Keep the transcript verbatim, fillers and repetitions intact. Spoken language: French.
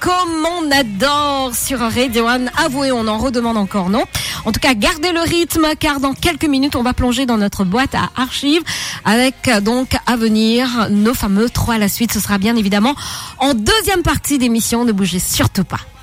comme on adore sur Radio One. Avouez, on en redemande encore, non? En tout cas, gardez le rythme, car dans quelques minutes, on va plonger dans notre boîte à archives avec donc à venir nos fameux trois à la suite. Ce sera bien évidemment en deuxième partie d'émission. Ne bougez surtout pas.